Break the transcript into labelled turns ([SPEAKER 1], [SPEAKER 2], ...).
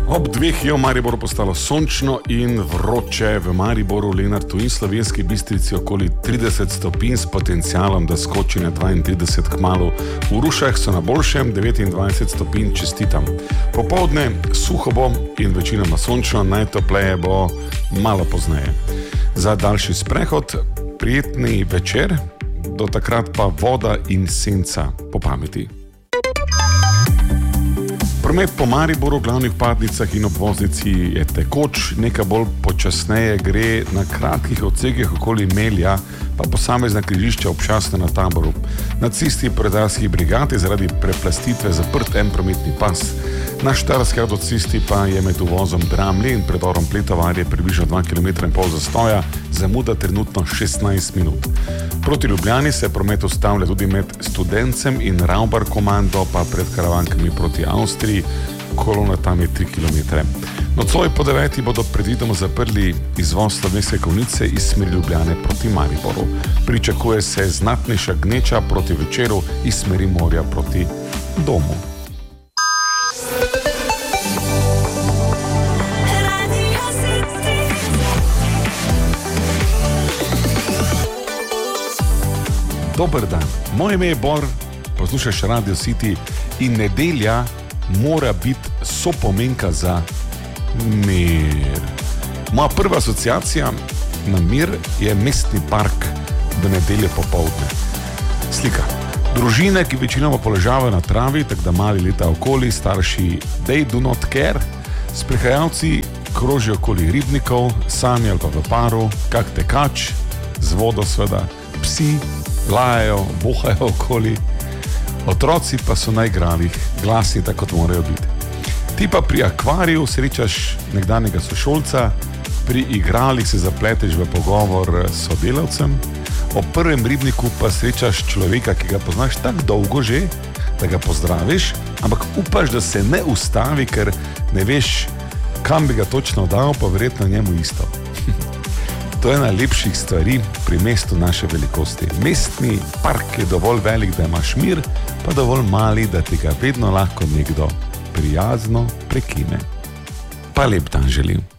[SPEAKER 1] Ob 2 je v Mariboru postalo sončno in vroče. V Mariboru, Lenartu in Slovenski Bistrici okoli 30 stopinj s potencialom, da skoči na 32 kmalu. V Rušah so na boljšem, 29 stopinj, čestitam. Popoldne suho bo in večinoma sončno, najtopleje bo malo pozneje. Za daljši sprehod prijetni večer, do takrat pa voda in senca po pameti. Promet po Mariboru, glavnih vpadnicah in obvoznici je tekoč, nekaj bolj počasneje gre na kratkih odsekih okoli Melja, pa posamezna križišča občasno na Taboru. Na cesti Predarskih brigad je zaradi preplastitve zaprt en prometni pas. Na Štajerski avtocesti pa je med uvozom Dramlje in predorom Pletavarje približno 2,5 km zastoja, zamuda trenutno 16 minut. Proti Ljubljani se promet ustavlja tudi med Studencem in Ravbar komando, pa pred Karavankami proti Avstriji, kolona tam je 3 km. Nocoj po 9 bodo predvidoma zaprli izvoz Slovenske Konjice iz smeri Ljubljane proti Mariboru. Pričakuje se znatnejša gneča proti večeru iz smeri morja proti domu. Dober dan, moje ime je Bor, poslušaš Radio City in nedelja mora biti sopomenka za mir. Moja prva asociacija na mir je mestni park v nedeljo popoldne. Slika. Družine, ki večinoma poležavajo na travi, tako da mali leta okoli, starši they do not care, sprehajalci krožijo okoli ribnikov, sami ali pa v paru, kak tekač, z vodo seveda, psi lajajo, bohajo okoli, otroci pa so na igralih, glasni tako kot morajo biti. Ti pa pri akvariju srečaš nekdanjega sošolca, pri igralih se zapleteš v pogovor s sodelavcem, ob prvem ribniku pa srečaš človeka, ki ga poznaš tako dolgo že, da ga pozdraviš, ampak upaš, da se ne ustavi, ker ne veš, kam bi ga točno dal, pa verjetno njemu isto. To je najlepših stvari pri mestu naše velikosti. Mestni park je dovolj velik, da imaš mir, pa dovolj mali, da ti ga vedno lahko nekdo prijazno prekine. Pa lep dan želim.